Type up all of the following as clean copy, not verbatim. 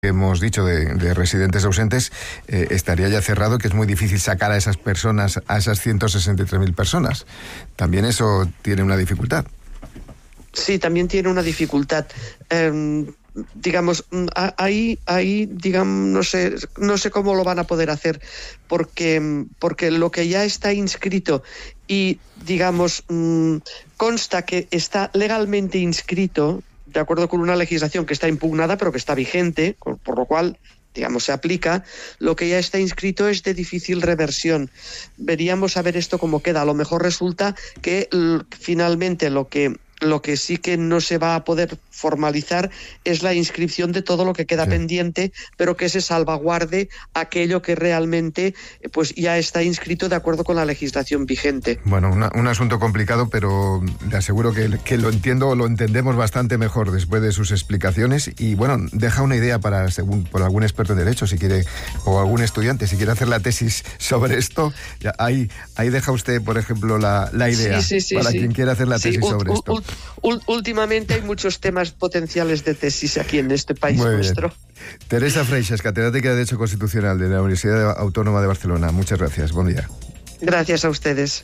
hemos dicho de residentes ausentes, estaría ya cerrado, que es muy difícil sacar a esas personas, a esas 163.000 personas. También eso tiene una dificultad. Sí, también tiene una dificultad. Digamos, ahí digamos, no sé cómo lo van a poder hacer, porque lo que ya está inscrito y, digamos, consta que está legalmente inscrito, de acuerdo con una legislación que está impugnada, pero que está vigente, por lo cual, digamos, se aplica. Lo que ya está inscrito es de difícil reversión. Veríamos a ver esto cómo queda. A lo mejor resulta que finalmente lo que sí que no se va a poder formalizar es la inscripción de todo lo que queda pendiente, pero que se salvaguarde aquello que realmente pues ya está inscrito de acuerdo con la legislación vigente. Bueno, un asunto complicado, pero le aseguro que lo entiendo, lo entendemos bastante mejor después de sus explicaciones. Y bueno, deja una idea por algún experto en derecho, si quiere, o algún estudiante, si quiere hacer la tesis sobre esto. Ahí deja usted, por ejemplo, la idea para quien quiera hacer la tesis sobre esto. Últimamente hay muchos temas potenciales de tesis aquí en este país nuestro. Teresa Freixas, catedrática de Derecho Constitucional de la Universidad Autónoma de Barcelona. Muchas gracias. Buen día. Gracias a ustedes.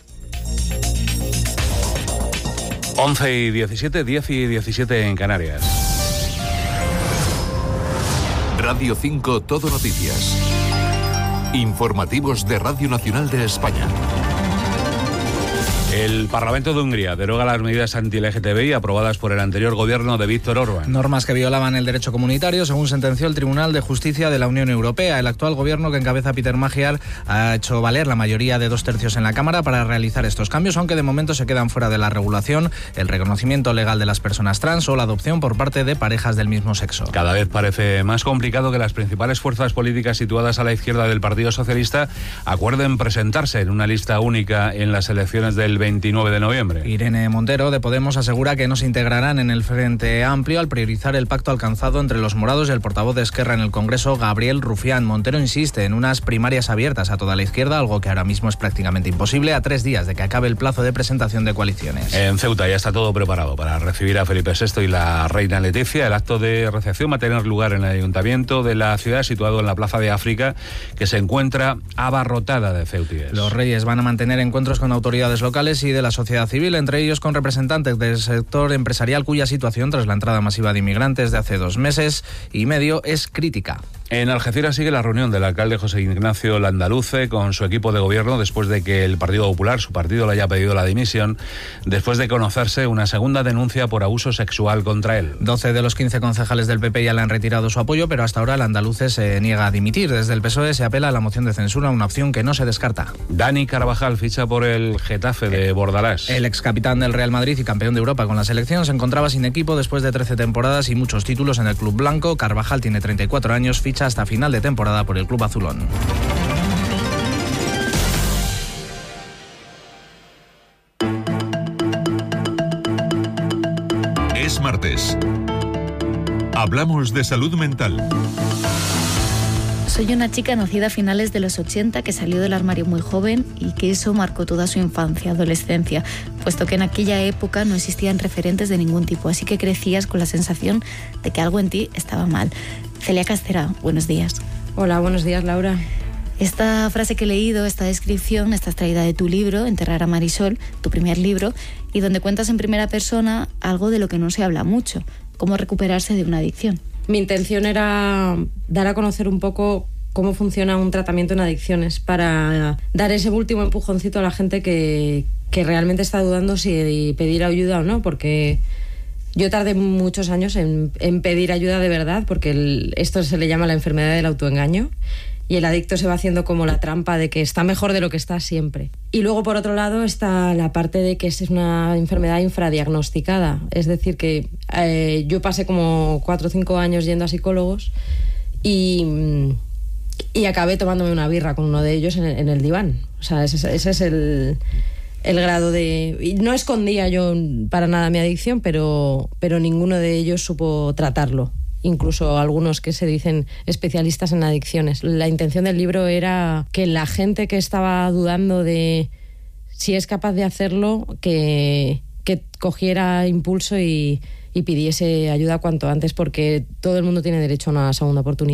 11:17, 10:17 en Canarias. Radio 5 Todo Noticias. Informativos de Radio Nacional de España. El Parlamento de Hungría deroga las medidas anti-LGTBI aprobadas por el anterior gobierno de Viktor Orbán. Normas que violaban el derecho comunitario, según sentenció el Tribunal de Justicia de la Unión Europea. El actual gobierno que encabeza Peter Magyar ha hecho valer la mayoría de 2/3 en la Cámara para realizar estos cambios, aunque de momento se quedan fuera de la regulación el reconocimiento legal de las personas trans o la adopción por parte de parejas del mismo sexo. Cada vez parece más complicado que las principales fuerzas políticas situadas a la izquierda del Partido Socialista acuerden presentarse en una lista única en las elecciones del 29 de noviembre. Irene Montero, de Podemos, asegura que no se integrarán en el Frente Amplio al priorizar el pacto alcanzado entre los morados y el portavoz de Esquerra en el Congreso, Gabriel Rufián. Montero insiste en unas primarias abiertas a toda la izquierda, algo que ahora mismo es prácticamente imposible, a 3 días de que acabe el plazo de presentación de coaliciones. En Ceuta ya está todo preparado para recibir a Felipe VI y la reina Leticia. El acto de recepción va a tener lugar en el ayuntamiento de la ciudad, situado en la Plaza de África, que se encuentra abarrotada de ceutíes. Los reyes van a mantener encuentros con autoridades locales y de la sociedad civil, entre ellos con representantes del sector empresarial, cuya situación tras la entrada masiva de inmigrantes de hace 2 meses y medio es crítica. En Algeciras sigue la reunión del alcalde José Ignacio Landaluce con su equipo de gobierno después de que el Partido Popular, su partido, le haya pedido la dimisión después de conocerse una segunda denuncia por abuso sexual contra él. 12 de los 15 concejales del PP ya le han retirado su apoyo, pero hasta ahora Landaluce se niega a dimitir. Desde el PSOE se apela a la moción de censura, una opción que no se descarta. Dani Carvajal ficha por el Getafe de Bordalás. El excapitán del Real Madrid y campeón de Europa con la selección se encontraba sin equipo después de 13 temporadas y muchos títulos en el club blanco. Carvajal tiene 34 años, ficha hasta final de temporada por el club azulón. Es martes. Hablamos de salud mental. Soy una chica nacida a finales de los 80 que salió del armario muy joven y que eso marcó toda su infancia, adolescencia, puesto que en aquella época no existían referentes de ningún tipo, así que crecías con la sensación de que algo en ti estaba mal. Celia Castera, buenos días. Hola, buenos días, Laura. Esta frase que he leído, esta descripción, está extraída de tu libro, Enterrar a Marisol, tu primer libro, y donde cuentas en primera persona algo de lo que no se habla mucho, cómo recuperarse de una adicción. Mi intención era dar a conocer un poco cómo funciona un tratamiento en adicciones para dar ese último empujoncito a la gente que realmente está dudando si pedir ayuda o no, porque yo tardé muchos años en pedir ayuda de verdad, porque esto se le llama la enfermedad del autoengaño, y el adicto se va haciendo como la trampa de que está mejor de lo que está siempre. Y luego, por otro lado, está la parte de que es una enfermedad infradiagnosticada. Es decir, que yo pasé como 4 o 5 años yendo a psicólogos y acabé tomándome una birra con uno de ellos en el diván. O sea, ese es el grado de... Y no escondía yo para nada mi adicción, pero ninguno de ellos supo tratarlo. Incluso algunos que se dicen especialistas en adicciones. La intención del libro era que la gente que estaba dudando de si es capaz de hacerlo, que cogiera impulso y pidiese ayuda cuanto antes, porque todo el mundo tiene derecho a una segunda oportunidad.